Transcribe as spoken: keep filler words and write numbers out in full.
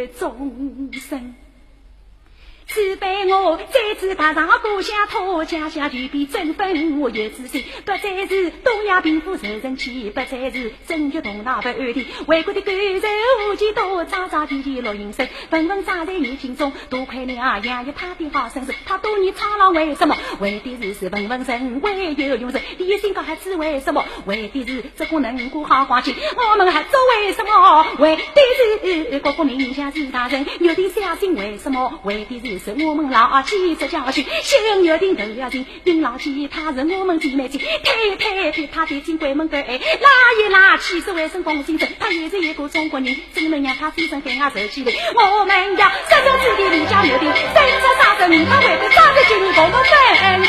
终生。只被我再次踏上故乡土，家乡就比争分我有自信，不再是东亚贫富受人欺，不再是争取同道不安定，为国的感受无几多，扎扎地地落营生，纷纷扎在你心中，多亏了养育他的好身世，他多年苍老为什么？为的是是文文人，唯有用人，你心高还是为什么？为的是这个能过好光景，我们还做为什么？为的是国国民民像是大人，有点相信为什么？为的是是我们牢记这教训，心有定都要紧，并牢记他是我们姐妹情，推推推他的金贵门关，拉一拉气是为生风心神，他也是一个中国人，怎能让他牺牲给俺受气的？我们要这种自己离家留定，生出杀生，他为了抓着金共同分。